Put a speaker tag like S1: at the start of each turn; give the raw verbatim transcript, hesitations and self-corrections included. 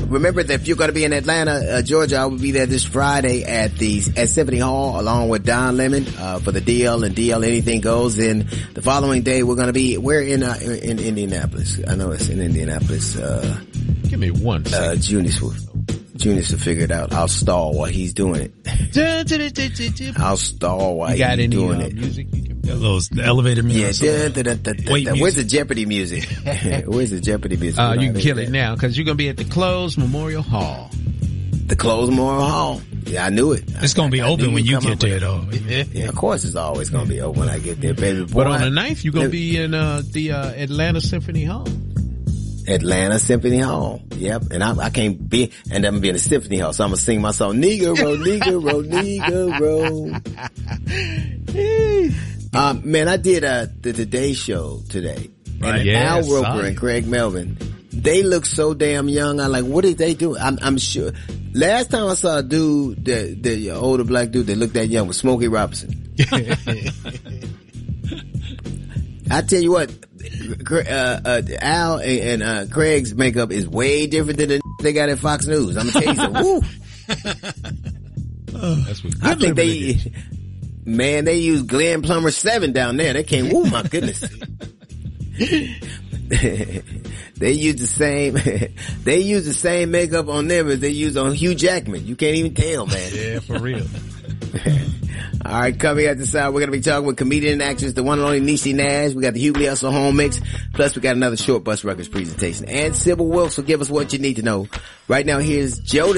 S1: remember that if you're going to be in Atlanta, uh, Georgia, I will be there this Friday at the at Symphony Hall along with Don Lemon uh, for the D L and D L Anything Goes. And the following day, we're going to be we're in uh, in Indianapolis. I know it's in Indianapolis. Uh,
S2: Give me one second.
S1: Uh, Junius will Junius will figure it out. I'll stall while he's doing it. I'll stall while
S2: you got
S1: he's
S2: any,
S1: doing
S2: uh,
S1: it.
S2: Music you can
S3: Got those the elevator music.
S1: Yeah, da, da, da, da,
S3: Wait,
S1: da. Where's the Jeopardy music? Where's the Jeopardy music?
S2: Uh, you can kill it now because you're going to be at the Closed Memorial Hall.
S1: The Closed Memorial Hall. Yeah, I knew it.
S3: It's going to be
S1: I, I
S3: open when you get there,
S1: it.
S3: though.
S1: Yeah. Yeah, of course it's always going to be open when I get there, baby. Boy,
S2: But on the ninth, you're going to be in uh, the uh, Atlanta Symphony Hall.
S1: Atlanta Symphony Hall. Yep. And I, I can't be, and I'm going to be in the Symphony Hall. So I'm going to sing my song, Negro, Negro, Negro. um, man, I did, uh, the Today Show today.
S3: Right.
S1: And
S3: Yeah,
S1: Al Roker
S3: sorry.
S1: and Craig Melvin, they look so damn young. I'm like, what did they do? I'm, I'm sure. Last time I saw a dude, the, the older black dude that looked that young was Smokey Robinson. I tell you what, uh, uh, Al and, uh, Craig's makeup is way different than the they got at Fox News. I'm gonna tell you something. Woo!
S2: That's what
S1: I think they, man, they use Glenn Plummer seven down there. They came, oh my goodness. They use the same, they use the same makeup on them as they use on Hugh Jackman. You can't even tell, man.
S2: Yeah, for real.
S1: All right, coming at the side, we're going to be talking with comedian and actress, the one and only Niecy Nash. We got the Hughley Hustle Home Mix. Plus, we got another Short Bus Records presentation. And Sybil Wilkes will give us what you need to know. Right now, here's Joe